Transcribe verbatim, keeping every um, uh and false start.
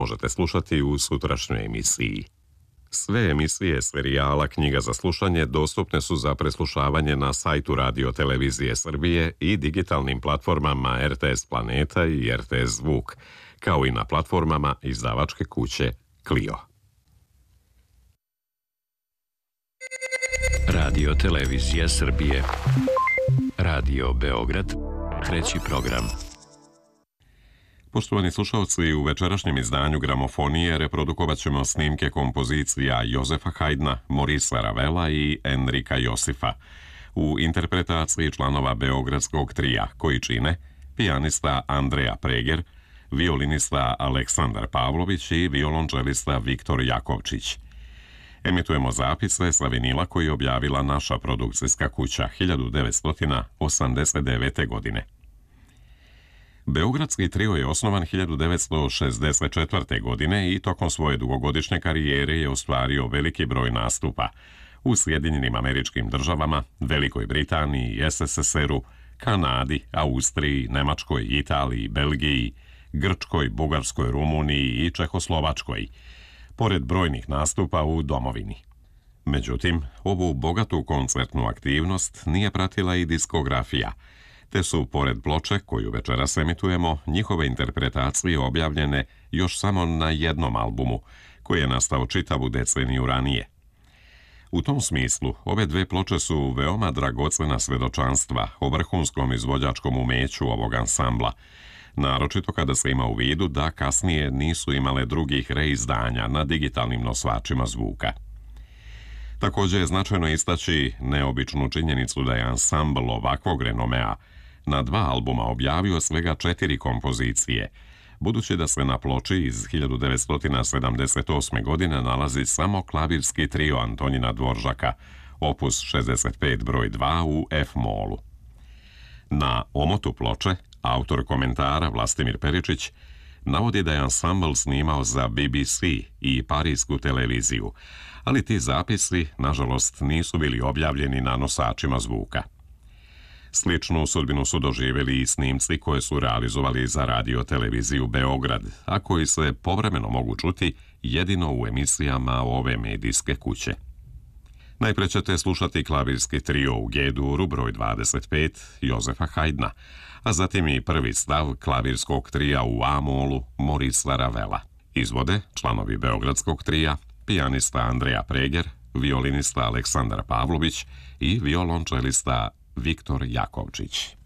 možete slušati u sutrašnjoj emisiji. Sve emisije serijala Knjiga za slušanje dostupne su za preslušavanje na sajtu Radio Televizije Srbije i digitalnim platformama R T S Planeta i R T S Zvuk, kao i na platformama izdavačke kuće Clio. Radio Televizija Srbije. Radio Beograd. Treći program. Poštovani slušalci, u večerašnjem izdanju Gramofonije reprodukovat ćemo snimke kompozicija Jozefa Haydna, Morisa Ravela i Enrika Josifa u interpretaciji članova Beogradskog trija, koji čine pijanista Andreja Preger, violinista Aleksandar Pavlović i violončelista Viktor Jakovčić. Emitujemo zapise sa vinila koji je objavila naša produkcijska kuća hiljadu devetsto osamdeset devete. godine. Beogradski trio je osnovan hiljadu devetsto šezdeset četvrte. godine i tokom svoje dugogodišnje karijere je ostvario veliki broj nastupa u Sjedinjenim Američkim Državama, Velikoj Britaniji, S S S R-u, Kanadi, Austriji, Nemačkoj, Italiji, Belgiji, Grčkoj, Bugarskoj, Rumuniji i Čehoslovačkoj, pored brojnih nastupa u domovini. Međutim, ovu bogatu koncertnu aktivnost nije pratila i diskografija, te su, pored ploče koju večeras emitujemo, njihove interpretacije objavljene još samo na jednom albumu, koji je nastao čitavu deceniju ranije. U tom smislu, ove dve ploče su veoma dragocena svedočanstva o vrhunskom izvođačkom umeću ovog ansambla, naročito kada se ima u vidu da kasnije nisu imale drugih reizdanja na digitalnim nosačima zvuka. Također je značajno istaći neobičnu činjenicu da je ansambl ovakvog renomea na dva albuma objavio svega četiri kompozicije, budući da se na ploči iz hiljadu devetsto sedamdeset osme. godine nalazi samo klavirski trio Antonina Dvoržaka, opus šezdeset pet broj dva u F-molu. Na omotu ploče autor komentara Vlastimir Peričić navodi da je ansambl snimao za B B C i parijsku televiziju, ali ti zapisi, nažalost, nisu bili objavljeni na nosačima zvuka. Sličnu sudbinu su doživjeli i snimci koje su realizovali za Radio Televiziju Beograd, a koji se povremeno mogu čuti jedino u emisijama ove medijske kuće. Najpre ćete slušati klavirski trio u G-duru broj dvadeset pet Jozefa Haydna, a zatim i prvi stav klavirskog trija u A-molu Morisa Ravela. Izvode članovi Beogradskog trija, pijanista Andreja Preger, violinista Aleksandar Pavlović i violončelista Viktor Jakovčić.